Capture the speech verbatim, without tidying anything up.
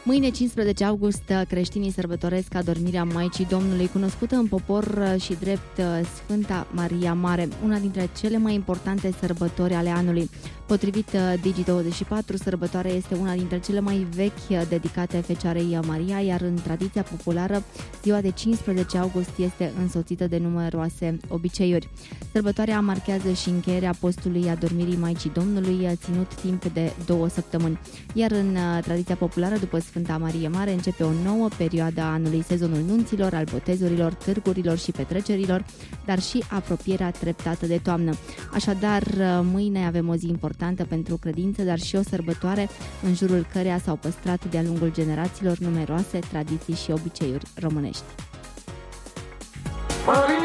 Mâine, cincisprezece august, creștinii sărbătoresc adormirea Maicii Domnului, cunoscută în popor și drept Sfânta Maria Mare, una dintre cele mai importante sărbători ale anului. Potrivit Digi douăzeci și patru, sărbătoarea este una dintre cele mai vechi dedicate Fecioarei Maria, iar în tradiția populară, ziua de cincisprezece august este însoțită de numeroase obiceiuri. Sărbătoarea marchează și încheierea postului adormirii Maicii Domnului, ținut timp de două săptămâni. Iar în tradiția populară, după Sfânta Marie Mare, începe o nouă perioadă a anului, sezonul nunților, al botezurilor, târgurilor și petrecerilor, dar și apropierea treptată de toamnă. Așadar, mâine avem o zi importantă pentru credință, dar și o sărbătoare în jurul căreia s-au păstrat de-a lungul generațiilor numeroase tradiții și obiceiuri românești.